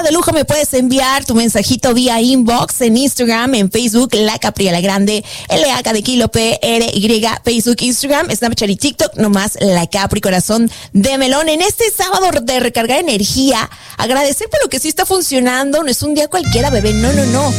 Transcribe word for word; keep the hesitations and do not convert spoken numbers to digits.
de lujo, me puedes enviar tu mensajito vía inbox en Instagram, en Facebook, La Capri a la Grande, L A K de Kilo P R Y, Facebook, Instagram, Snapchat y TikTok, nomás La Capri, corazón de melón. En este sábado de recargar energía, agradecer por lo que sí está funcionando. No es un día cualquiera, bebé, no, no, no.